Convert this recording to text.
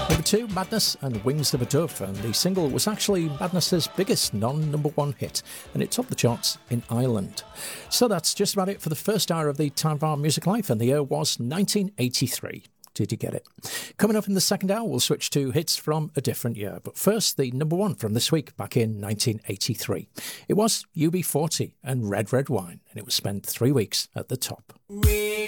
Number 2, Madness and Wings of a Dove, and the single was actually Madness's biggest non-number 1 hit, and it topped the charts in Ireland. So that's just about it for the first hour of the Time for Our Music Life, and the year was 1983. Did you get it? Coming up in the second hour, we'll switch to hits from a different year. But first, the number 1 from this week, back in 1983. It was UB40 and Red Red Wine, and it was spent 3 weeks at the top.